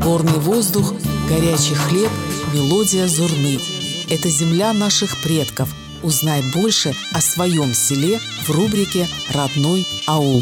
Горный воздух, горячий хлеб, мелодия зурны. Это земля наших предков. Узнай больше о своем селе в рубрике «Родной аул».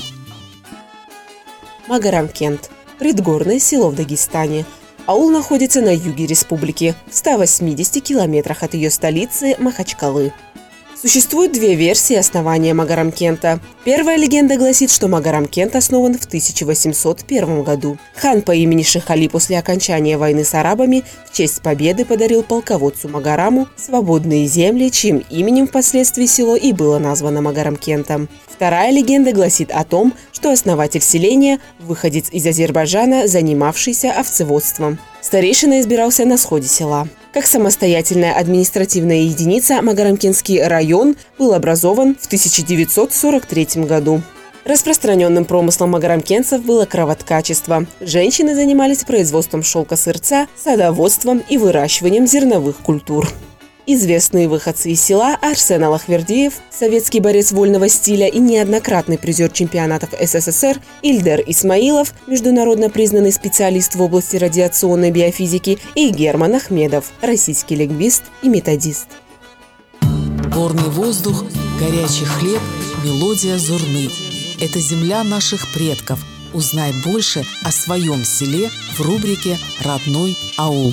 Магарамкент – предгорное село в Дагестане. Аул находится на юге республики, в 180 километрах от ее столицы Махачкалы. Существует две версии основания Магарамкента. Первая легенда гласит, что Магарамкент основан в 1801 году. Хан по имени Шихали после окончания войны с арабами в честь победы подарил полководцу Магараму свободные земли, чьим именем впоследствии село и было названо Магарамкентом. Вторая легенда гласит о том, что основатель селения – выходец из Азербайджана, занимавшийся овцеводством. Старейшина избирался на сходе села. Как самостоятельная административная единица, Магарамкентский район был образован в 1943 году. Распространенным промыслом магарамкентцев было кровоткачество. Женщины занимались производством шелка-сырца, садоводством и выращиванием зерновых культур. Известные выходцы из села Арсен Аллахвердиев, советский борец вольного стиля и неоднократный призер чемпионатов СССР, Ильдар Исмаилов, международно признанный специалист в области радиационной биофизики, и Герман Ахмедов, российский лингвист и методист. Горный воздух, горячий хлеб, мелодия зурны. Это земля наших предков. Узнай больше о своем селе в рубрике «Родной аул».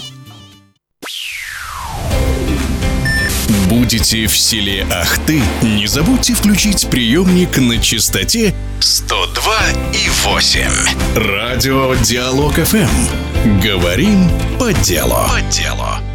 Будете в селе Ахты, не забудьте включить приемник на частоте 102,8. Радио Диалог ФМ. Говорим по делу.